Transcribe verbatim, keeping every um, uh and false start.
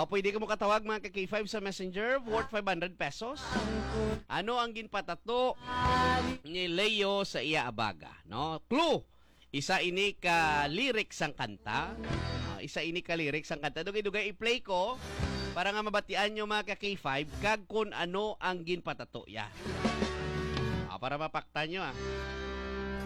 O, pwede ka mo katawag mga ka-K five sa Messenger, worth five hundred pesos. Ano ang ginpatato ni Leo sa iya abaga? No? Clue! Isa ini ka lyrics ang kanta. Uh, isa ini ka lyrics ang kanta. Dugay-dugay i-play ko para nga mabatian nyo mga ka-K five kag kung ano ang ginpatato ya. Uh, para mapakta nyo ah.